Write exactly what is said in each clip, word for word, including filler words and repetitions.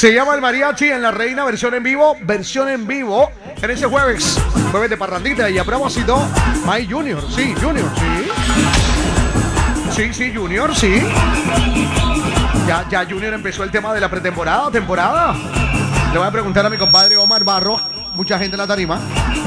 Se llama El Mariachi en La Reina, versión en vivo, versión en vivo en ese jueves, jueves de parrandita. Y a propósito, Mike Junior, sí, Junior, sí. Sí, sí, Junior, sí. Ya, ya Junior empezó el tema de la pretemporada, temporada. Le voy a preguntar a mi compadre Omar Barro, mucha gente en la tarima.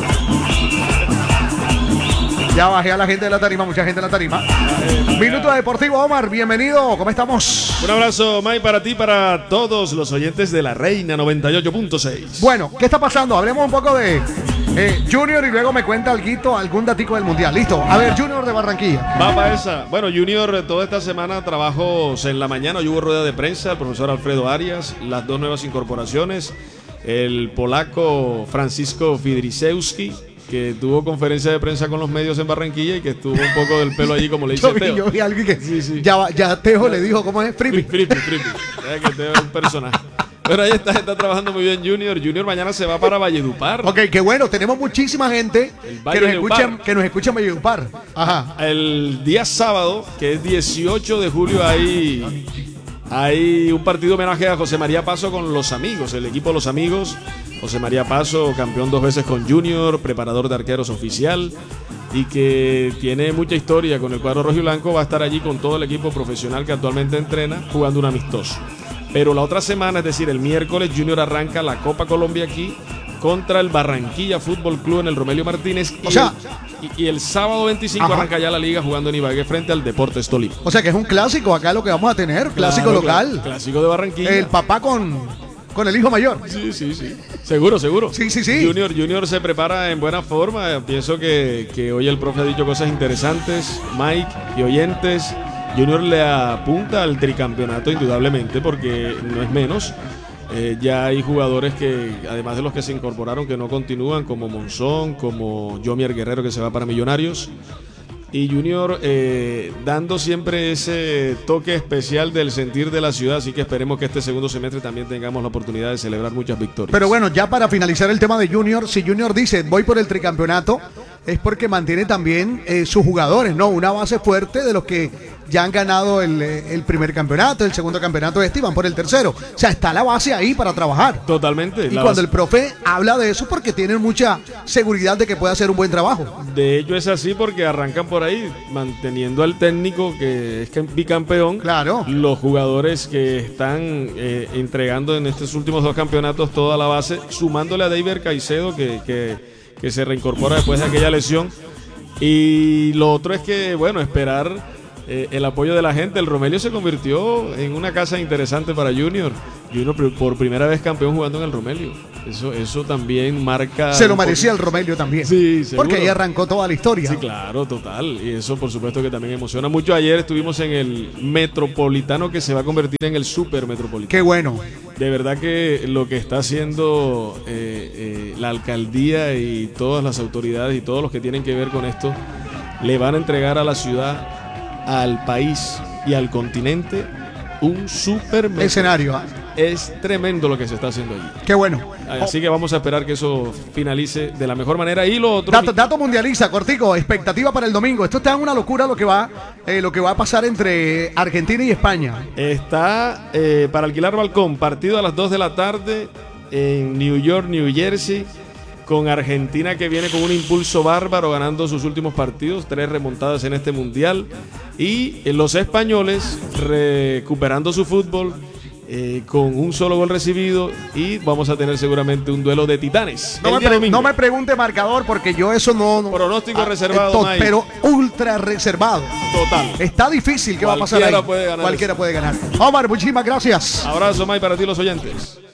Ya bajé a la gente de la tarima, mucha gente en la tarima. Minuto Deportivo, Omar, bienvenido, ¿cómo estamos? Un abrazo, Mike, para ti, para todos los oyentes de La Reina noventa y ocho punto seis. Bueno, ¿qué está pasando? Hablemos un poco de eh, Junior y luego me cuenta alguito, algún datico del Mundial. Listo, a ver, Junior de Barranquilla. Va para esa. Bueno, Junior toda esta semana trabajó en la mañana, hubo rueda de prensa, el profesor Alfredo Arias, las dos nuevas incorporaciones, el polaco Francisco Fidrisewski, que tuvo conferencia de prensa con los medios en Barranquilla y que estuvo un poco del pelo allí, como le dice yo vi, Teo. Yo vi a alguien que sí, sí. Ya, ya Teo le dijo, ¿cómo es? Fripi. Fripi, Fripi. Que Teo es un personaje. Pero ahí está, está trabajando muy bien Junior. Junior mañana se va para Valledupar. Ok, qué bueno, tenemos muchísima gente que nos, escucha, que nos escucha en Valledupar. Ajá. El día sábado, que es dieciocho de julio, hay, hay un partido homenaje a José María Paso con Los Amigos, el equipo Los Amigos. José María Paso, campeón dos veces con Junior, preparador de arqueros oficial y que tiene mucha historia con el cuadro rojo y blanco, va a estar allí con todo el equipo profesional que actualmente entrena, jugando un amistoso. Pero la otra semana, es decir, el miércoles, Junior arranca la Copa Colombia aquí contra el Barranquilla Fútbol Club en el Romelio Martínez. Y, o sea, el, y, y el sábado veinticinco ajá, arranca ya la liga jugando en Ibagué frente al Deportes Tolima. O sea que es un clásico acá lo que vamos a tener, clásico claro, local. Claro, clásico de Barranquilla. El papá con... Con el hijo mayor. Sí, sí, sí. Seguro, seguro. Sí, sí, sí. Junior, Junior se prepara en buena forma. Pienso que, que hoy el profe ha dicho cosas interesantes. Mike y oyentes. Junior le apunta al tricampeonato indudablemente porque no es menos. Eh, ya hay jugadores que, además de los que se incorporaron, que no continúan, como Monzón, como Jomier Guerrero, que se va para Millonarios. Y Junior eh, dando siempre ese toque especial del sentir de la ciudad, así que esperemos que este segundo semestre también tengamos la oportunidad de celebrar muchas victorias. Pero bueno, ya para finalizar el tema de Junior, si Junior dice voy por el tricampeonato, es porque mantiene también eh, sus jugadores, ¿no? Una base fuerte de los que ya han ganado el, el primer campeonato, el segundo campeonato de este y van por el tercero. O sea, está la base ahí para trabajar. Totalmente. Y cuando base... el profe habla de eso, porque tienen mucha seguridad de que puede hacer un buen trabajo. De hecho es así porque arrancan por ahí manteniendo al técnico que es bicampeón. Claro. Los jugadores que están eh, entregando en estos últimos dos campeonatos toda la base, sumándole a David Caicedo que, que, que se reincorpora después de aquella lesión. Y lo otro es que, bueno, esperar eh, el apoyo de la gente. El Romelio se convirtió en una casa interesante para Junior. Junior por primera vez campeón jugando en el Romelio. Eso, eso también marca... Se lo merecía el Romelio también. Sí, seguro. Porque ahí arrancó toda la historia. Sí, claro, total. Y eso por supuesto que también emociona mucho. Ayer estuvimos en el Metropolitano, que se va a convertir en el Super Metropolitano. Qué bueno. De verdad que lo que está haciendo eh, eh, la alcaldía y todas las autoridades y todos los que tienen que ver con esto, le van a entregar a la ciudad, al país y al continente un super escenario. Es tremendo lo que se está haciendo allí. Qué bueno. Así que vamos a esperar que eso finalice de la mejor manera. Y lo otro... Dato, dato mundialista, cortico, expectativa para el domingo. Esto está en una locura lo que va, eh, lo que va a pasar entre Argentina y España. Está eh, para alquilar balcón, partido a las dos de la tarde en New York, New Jersey, con Argentina que viene con un impulso bárbaro, ganando sus últimos partidos, tres remontadas en este mundial. Y eh, los españoles recuperando su fútbol, Eh, con un solo gol recibido, y vamos a tener seguramente un duelo de titanes. No, me, pre no me pregunte marcador porque yo eso no... no Pronóstico ah, reservado, to pero ultra reservado. Total. Está difícil. ¿Qué va a pasar ahí? Puede ganar Cualquiera eso. puede ganar. Omar, muchísimas gracias. Abrazo, Mike, para ti los oyentes.